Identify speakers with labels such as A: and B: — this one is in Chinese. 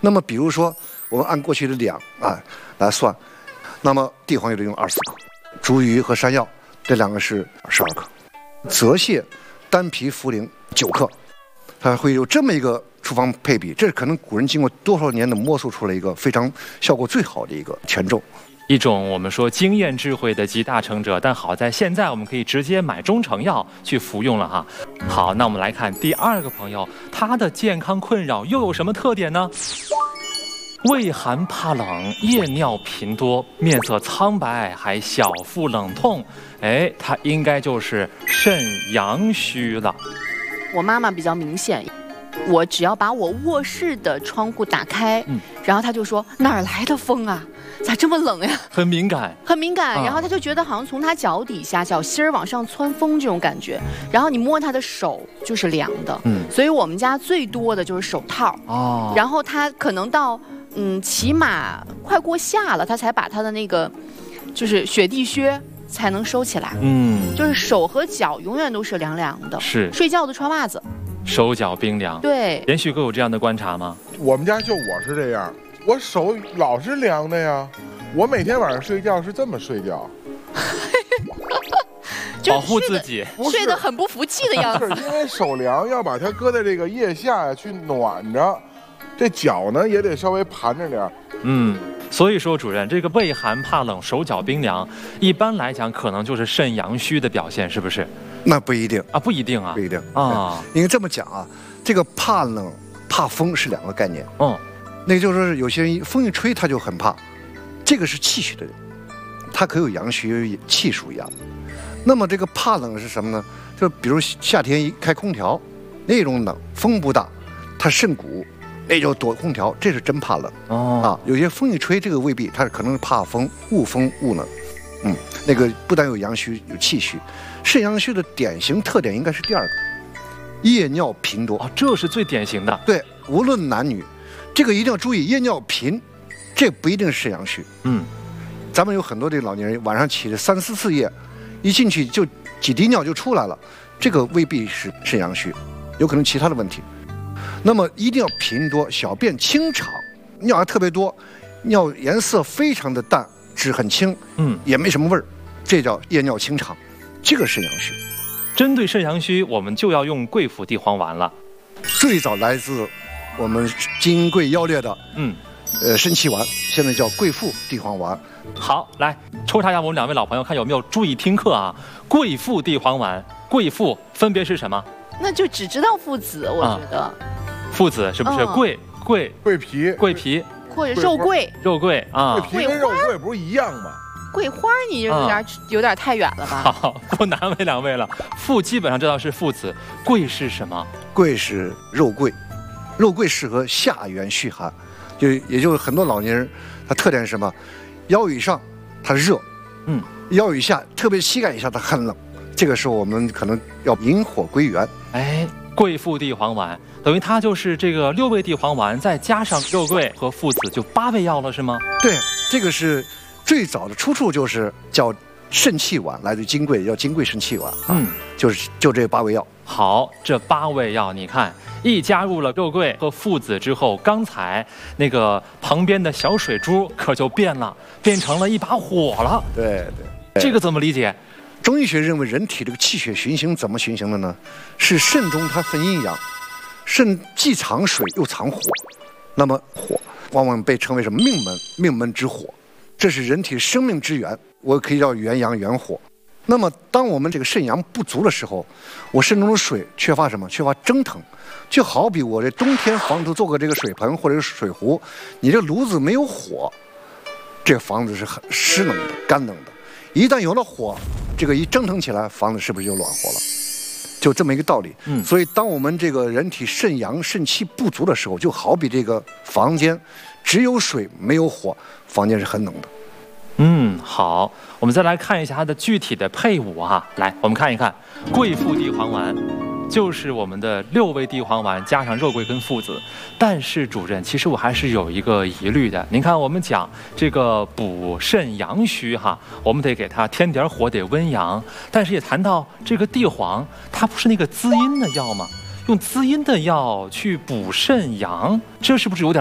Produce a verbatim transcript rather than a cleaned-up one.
A: 那么比如说，我们按过去的两啊来算，那么地黄有的用二十克，竹鱼和山药这两个是十二克，泽泻、丹皮、茯苓九克，它会有这么一个处方配比，这是可能古人经过多少年的摸索出来一个非常效果最好的一个权重。
B: 一种我们说经验智慧的集大成者，但好在现在我们可以直接买中成药去服用了哈。好，那我们来看第二个朋友，他的健康困扰又有什么特点呢？畏寒怕冷，夜尿频多，面色苍白，还小腹冷痛。哎，他应该就是肾阳虚了。
C: 我妈妈比较明显。我只要把我卧室的窗户打开，嗯，然后他就说哪儿来的风啊，咋这么冷呀？
B: 很敏感，
C: 很敏感。
B: 啊、
C: 然后他就觉得好像从他脚底下脚心儿往上窜风这种感觉，然后你摸他的手就是凉的，嗯，所以我们家最多的就是手套哦。然后他可能到嗯起码快过夏了，他才把他的那个就是雪地靴才能收起来，嗯，就是手和脚永远都是凉凉的，
B: 是
C: 睡觉都穿袜子。
B: 手脚冰凉，
C: 对，
B: 连续哥有这样的观察吗？
D: 我们家就我是这样，我手老是凉的呀，我每天晚上睡觉是这么睡觉，
B: 保护自己，
C: 睡得很不服气的样子。
D: 是因为手凉，要把它搁在这个腋下去暖着，这脚呢也得稍微盘着点。
B: 嗯，所以说主任，这个畏寒怕冷、手脚冰凉，一般来讲可能就是肾阳虚的表现，是不是？
A: 那不一定
B: 啊，不一定啊，
A: 不一定
B: 啊。
A: 因为这么讲啊，这个怕冷、怕风是两个概念。
B: 嗯，
A: 那就是说有些人风一吹他就很怕，这个是气虚的人，他可有阳虚气数一样。那么这个怕冷是什么呢？就比如夏天一开空调，那种冷，风不大，他肾鼓，那就躲空调，这是真怕冷。哦啊，有些风一吹，这个未必，他可能是怕风，恶风恶冷。嗯，那个不但有阳虚，有气虚。肾阳虚的典型特点应该是第二个，夜尿频多。
B: 哦，这是最典型的。
A: 对，无论男女，这个一定要注意，夜尿频，这不一定是肾阳虚。嗯，咱们有很多的老年人晚上起了三四次夜，一进去就几滴尿就出来了，这个未必是肾阳虚，有可能其他的问题。那么一定要频多，小便清长，尿还特别多，尿颜色非常的淡。质很轻，嗯，也没什么味儿，这叫夜尿清长，这个肾阳虚。
B: 针对肾阳虚，我们就要用贵附地黄丸了。
A: 最早来自我们金匮要略的，嗯，呃，肾气丸，现在叫贵附地黄丸。
B: 好，来抽查一下我们两位老朋友，看有没有注意听课啊？贵附地黄丸，贵附分别是什么？
C: 那就只知道附子，我觉得。啊、
B: 附子是不是？桂桂
D: 桂皮
B: 桂皮。
C: 或者肉桂，
B: 肉桂啊，
D: 桂皮跟肉桂不是一样吗？
C: 桂花你有点、啊、有点太远了吧？
B: 好，不难为两位了。附基本上知道是附子，桂是什么？
A: 桂是肉桂，肉桂适合下元虚寒，就也就是很多老年人，他特点是什么？腰以上它热，嗯，腰以下特别膝盖以下它很冷，这个时候我们可能要引火归元。
B: 哎。贵附地黄丸等于它就是这个六味地黄丸，再加上肉桂和附子，就八味药了，是吗？
A: 对，这个是最早的出处，就是叫肾气丸，来自金匮，叫金匮肾气丸。嗯，就是就这八味药。
B: 好，这八味药，你看一加入了肉桂和附子之后，刚才那个旁边的小水珠可就变了，变成了一把火了。
A: 对对，
B: 这个怎么理解？
A: 中医学认为，人体这个气血循行怎么循行的呢？是肾中它分阴阳，肾既藏水又藏火，那么火往往被称为什么命门？命门之火，这是人体生命之源，我可以叫元阳元火。那么当我们这个肾阳不足的时候，我肾中的水缺乏什么？缺乏蒸腾。就好比我这冬天房子做个这个水盆或者是水壶，你这炉子没有火，这个房子是很湿冷的、干冷的。一旦有了火，这个一蒸腾起来，房子是不是就暖和了？就这么一个道理。嗯，所以当我们这个人体肾阳肾气不足的时候，就好比这个房间只有水没有火，房间是很冷的。
B: 嗯，好，我们再来看一下它的具体的配伍哈。来，我们看一看贵附地黄丸，就是我们的六味地黄丸加上肉桂跟附子。但是主任，其实我还是有一个疑虑的。您看，我们讲这个补肾阳虚哈，我们得给它添点火，得温阳。但是也谈到这个地黄，它不是那个滋阴的药吗？用滋阴的药去补肾阳，这是不是有点